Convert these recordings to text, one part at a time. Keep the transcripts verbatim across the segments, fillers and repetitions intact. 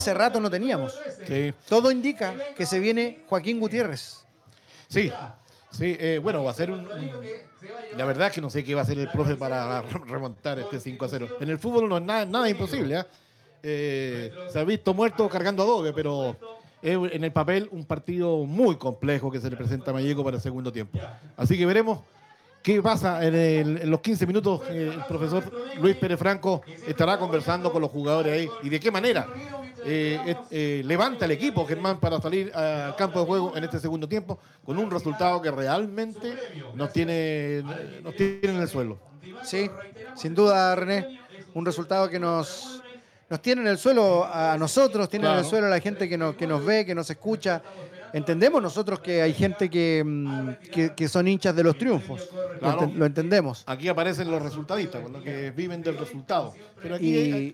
hace rato no teníamos. Sí. Todo indica que se viene Joaquín Gutiérrez. Sí, sí, eh, bueno, va a ser un, un- La verdad es que no sé qué va a hacer el profe para remontar este cinco a cero. En el fútbol no es nada, nada imposible, ¿eh? Eh, se ha visto muerto cargando adobe, pero es en el papel un partido muy complejo que se le presenta a Malleco para el segundo tiempo. Así que veremos qué pasa en, el- en los quince minutos. Eh, el profesor Luis Pérez Franco estará conversando con los jugadores ahí y de qué manera eh, eh, eh, levanta el equipo, Germán, para salir al campo de juego en este segundo tiempo con un resultado que realmente nos tiene, nos tiene en el suelo. Sí, sin duda, René. Un resultado que nos, nos tiene en el suelo a nosotros, tiene en el Claro, suelo a la gente que nos, que nos ve, que nos escucha. Entendemos nosotros que hay gente que, mm, que, que son hinchas de los triunfos. Lo, claro. enten- lo entendemos. Aquí aparecen los resultadistas, los que viven del resultado. Pero aquí hay- hay- Y,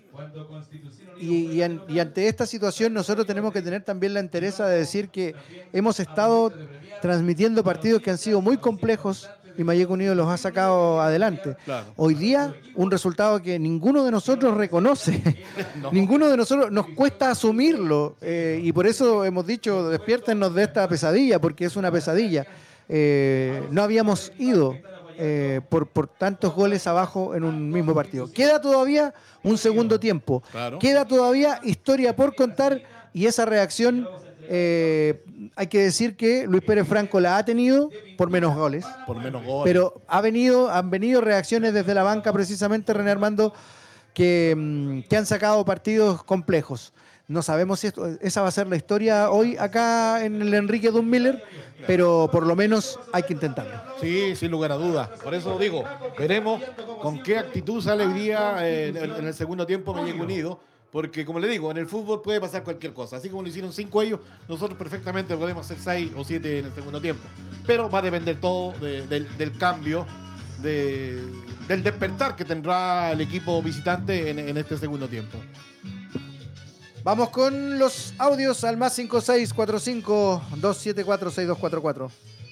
y, y an- y ante esta situación nosotros tenemos que tener también la entereza de decir que hemos estado transmitiendo partidos que han sido muy complejos y Malleco Unido los ha sacado adelante. claro. Hoy día, un resultado que ninguno de nosotros reconoce, No. ninguno de nosotros nos cuesta asumirlo, eh, y por eso hemos dicho, despiértenos de esta pesadilla, porque es una pesadilla. Eh, no habíamos ido eh, por, por tantos goles abajo en un mismo partido. Queda todavía un segundo tiempo, Claro. queda todavía historia por contar y esa reacción, eh, hay que decir que Luis Pérez Franco la ha tenido por menos goles, Por menos goles. pero ha venido, han venido reacciones desde la banca precisamente, René Armando, que, mm, que han sacado partidos complejos. No sabemos si esto- esa va a ser la historia hoy acá en el Enrique Dunmiller, pero por lo menos hay que intentarlo. Sí, sin lugar a dudas. Por eso digo, veremos con qué actitud sale hoy día eh, en, el, en el segundo tiempo Malleco Unido. Porque, como le digo, en el fútbol puede pasar cualquier cosa. Así como lo hicieron cinco ellos, nosotros perfectamente podemos hacer seis o siete en el segundo tiempo. Pero va a depender todo de- del, del cambio, de- del despertar que tendrá el equipo visitante en, en este segundo tiempo. Vamos con los audios al más cinco seis cuatro cinco dos siete cuatro seis dos cuatro cuatro.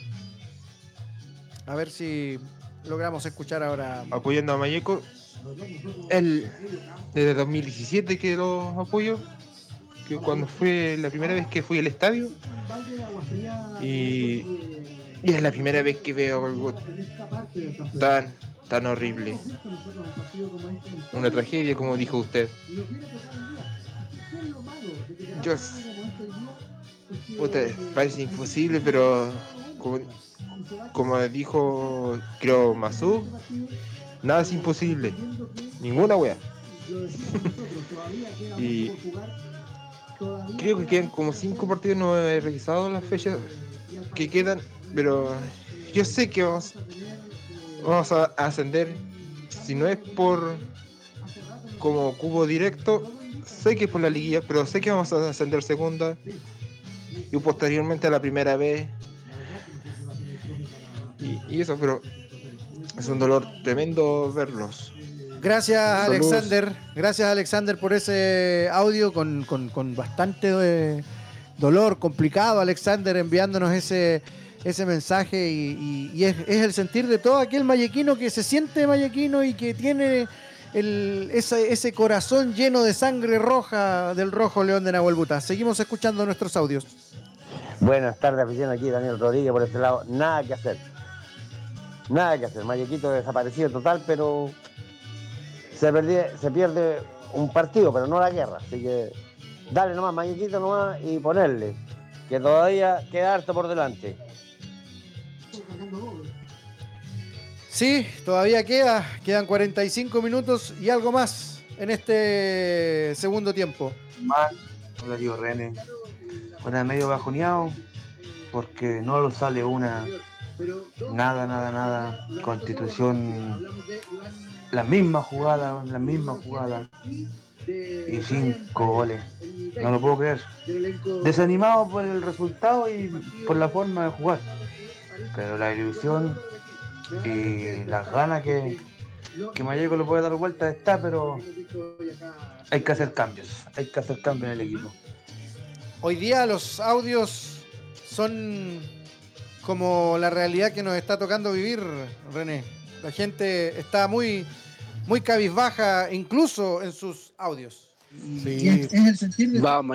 A ver si logramos escuchar ahora. Apoyando a Malleco. Él, desde dos mil diecisiete que lo apoyo, que cuando fue la primera vez que fui al estadio, y, y es la primera vez que veo algo tan, tan horrible. Una tragedia, como dijo usted. Yo, puta, parece imposible, pero como, como dijo, creo, Masú, nada es imposible. Ninguna wea. Y creo que quedan como cinco partidos, no he revisado las fechas que quedan, pero yo sé que vamos, vamos a ascender. Si no es por como cubo directo, sé que es por la liguilla, pero sé que vamos a ascender segunda y posteriormente a la primera vez. Y, y eso, pero es un dolor tremendo verlos. Gracias, Saludos. Alexander. Gracias, Alexander, por ese audio con, con- con bastante eh, dolor, complicado. Alexander enviándonos ese, ese mensaje y, y- y es, es el sentir de todo aquel mallequino que se siente mallequino y que tiene el- ese, ese corazón lleno de sangre roja del rojo León de Nahuelbuta. Seguimos escuchando nuestros audios. Buenas tardes, afición, aquí Daniel Rodríguez por este lado. Nada que hacer. Nada que hacer. Mallequito desaparecido total, pero se, perdí- se pierde un partido, pero no la guerra. Así que dale nomás, Mallequito nomás y ponerle. Que todavía queda harto por delante. Sí, todavía queda, quedan cuarenta y cinco minutos y algo más en este segundo tiempo. Mal, hola tío René. Ahora medio bajoneado porque no lo sale una. Nada, nada, nada. Constitución, la misma jugada, la misma jugada. Y cinco goles. No lo puedo creer. Desanimado por el resultado y por la forma de jugar. Pero la ilusión y las ganas que, que Malleco le puede dar vuelta está, pero hay que hacer cambios. Hay que hacer cambios en el equipo. Hoy día los audios son como la realidad que nos está tocando vivir, René. La gente está muy, muy cabizbaja, incluso en sus audios. Sí. Vamos.